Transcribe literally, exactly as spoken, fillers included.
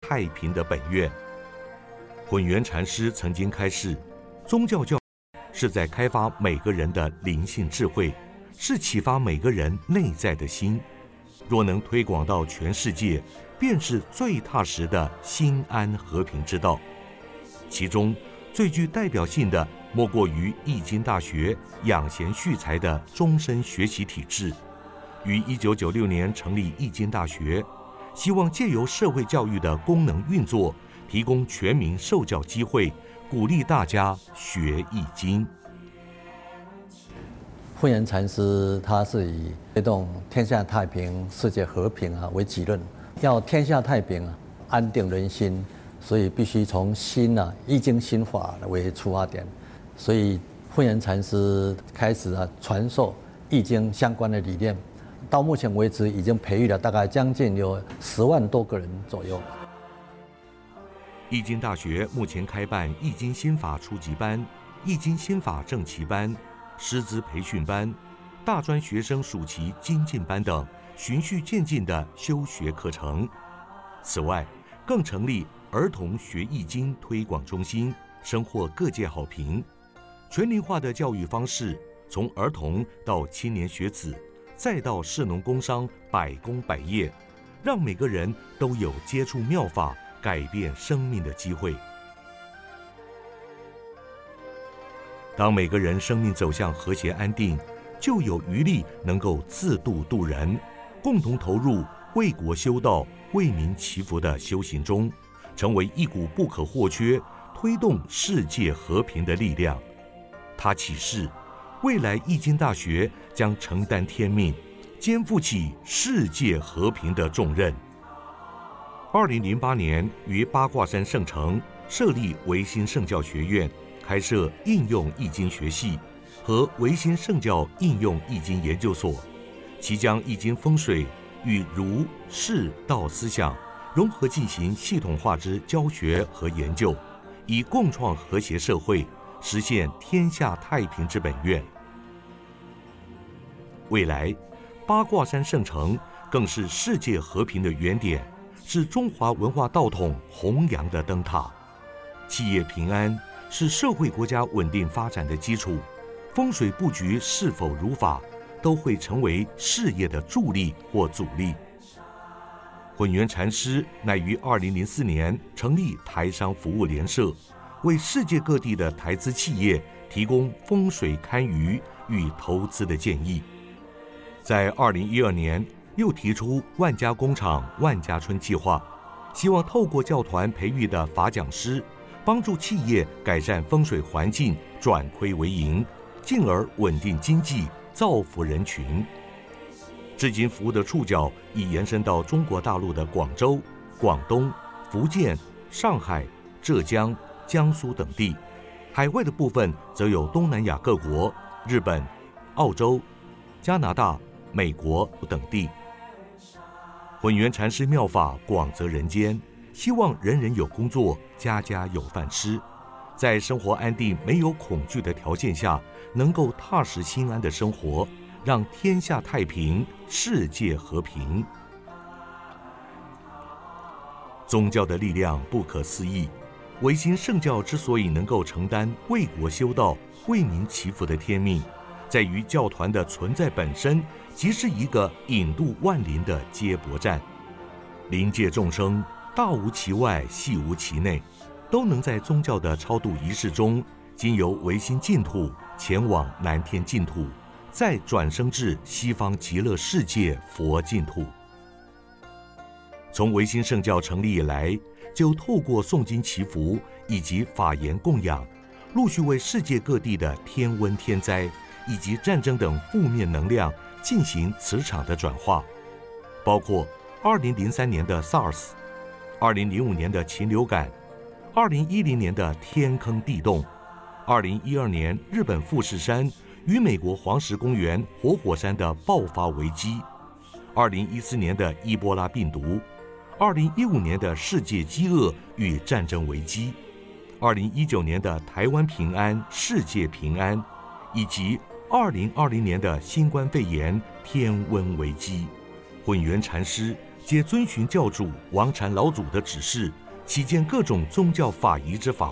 太平的本愿。混元禅师曾经开示，宗教教育是在开发每个人的灵性智慧，是启发每个人内在的心。若能推广到全世界，便是最踏实的心安和平之道。其中最具代表性的，莫过于易经大学养贤蓄才的终身学习体制。于一九九六年成立易经大学，希望借由社会教育的功能运作，提供全民受教机会，鼓励大家学易经。 混元禅师他是以推动天下太平、世界和平啊为己任，要天下太平啊，安定人心，所以必须从心啊，易经心法为出发点。所以混元禅师开始啊传授易经相关的理念，到目前为止已经培育了大概将近有十万多个人左右。 易经大学目前开办易经心法初级班、易经心法正期班、师资培训班、大专学生暑期精进班等循序渐进的修学课程。此外，更成立儿童学易经推广中心，深获各界好评。全龄化的教育方式，从儿童到青年学子，再到士农工商，百工百业，让每个人都有接触妙法、改变生命的机会。当每个人生命走向和谐安定，就有余力能够自度度人，共同投入为国修道、为民祈福的修行中，成为一股不可或缺、推动世界和平的力量。他启示，未来易经大学将承担天命，肩负起世界和平的重任。二零零八年于八卦山圣城设立维新圣教学院，开设应用易经学系和维新圣教应用易经研究所，其将易经风水与儒释道思想融合进行系统化之教学和研究，以共创和谐社会，实现天下太平之本愿。未来，八卦山圣城更是世界和平的原点，是中华文化道统弘扬的灯塔。企业平安是社会国家稳定发展的基础，风水布局是否如法，都会成为事业的助力或阻力。混元禅师乃于二零零四年成立台商服务联社，为世界各地的台资企业提供风水堪舆与投资的建议。在二零一二年，又提出万家工厂万家春计划，希望透过教团培育的法讲师，帮助企业改善风水环境，转亏为盈，进而稳定经济，造福人群。至今服务的触角已延伸到中国大陆的广州、广东、福建、上海、浙江、江苏等地，海外的部分则有东南亚各国、日本、澳洲、加拿大、美国等地。混元禅师妙法广泽人间，希望人人有工作，家家有饭吃，在生活安定、没有恐惧的条件下，能够踏实心安的生活，让天下太平，世界和平。宗教的力量不可思议，维新圣教之所以能够承担为国修道、为民祈福的天命，在于教团的存在本身即是一个引渡万灵的接驳站。灵界众生大无其外，细无其内，都能在宗教的超度仪式中，经由维新净土前往南天净土，再转生至西方极乐世界佛净土。从维新圣教成立以来，就透过诵经祈福以及法言供养，陆续为世界各地的天瘟天灾以及战争等负面能量进行磁场的转化，包括二零零三年的 SARS、二零零五年的禽流感、二零一零年的天坑地洞、二零一二年日本富士山与美国黄石公园活火山的爆发危机、二零一四年的伊波拉病毒、二零一五年的世界饥饿与战争危机、二零一九年的台湾平安、世界平安，以及二零二零年的新冠肺炎天瘟危机。混元禅师皆遵循教主王禅老祖的指示，起见各种宗教法仪之法